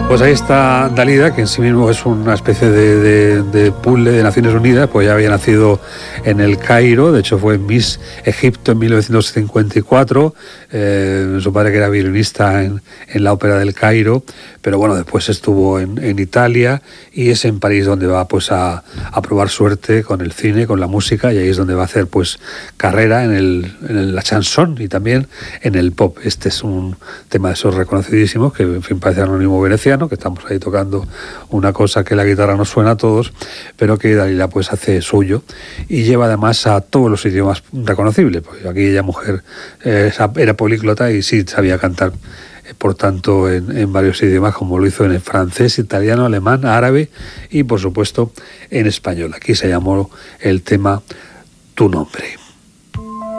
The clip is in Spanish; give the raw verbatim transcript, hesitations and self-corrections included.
Pues ahí está Dalida, que en sí mismo es una especie de, de, de puzzle de Naciones Unidas, pues ya había nacido en el Cairo, de hecho fue Miss Egipto en mil novecientos cincuenta y cuatro, eh, su padre que era violinista en, en la ópera del Cairo, pero bueno, después estuvo en, en Italia y es en París donde va pues a, a probar suerte con el cine, con la música, y ahí es donde va a hacer pues carrera en, el, en la chanson y también en el pop. Este es un tema de esos reconocidísimos que en fin parece anónimo veneciano, que estamos ahí tocando una cosa que la guitarra nos suena a todos, pero que Dalila pues hace suyo y lleva además a todos los idiomas reconocibles, porque aquí ella mujer eh, era políglota y sí sabía cantar, eh, por tanto en, en varios idiomas, como lo hizo en el francés, italiano, alemán, árabe y por supuesto en español. Aquí se llamó el tema Tu Nombre.